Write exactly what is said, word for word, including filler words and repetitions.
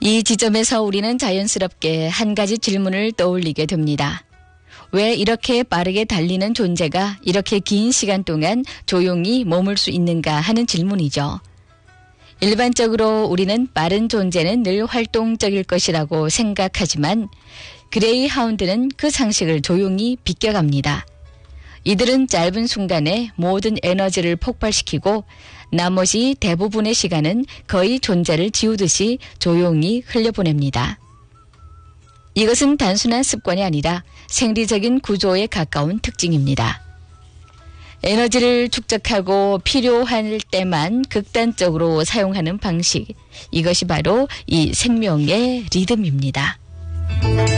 이 지점에서 우리는 자연스럽게 한 가지 질문을 떠올리게 됩니다. 왜 이렇게 빠르게 달리는 존재가 이렇게 긴 시간 동안 조용히 머물 수 있는가 하는 질문이죠. 일반적으로 우리는 빠른 존재는 늘 활동적일 것이라고 생각하지만 그레이하운드는 그 상식을 조용히 비껴갑니다. 이들은 짧은 순간에 모든 에너지를 폭발시키고 나머지 대부분의 시간은 거의 존재를 지우듯이 조용히 흘려보냅니다. 이것은 단순한 습관이 아니라 생리적인 구조에 가까운 특징입니다. 에너지를 축적하고 필요할 때만 극단적으로 사용하는 방식, 이것이 바로 이 생명의 리듬입니다.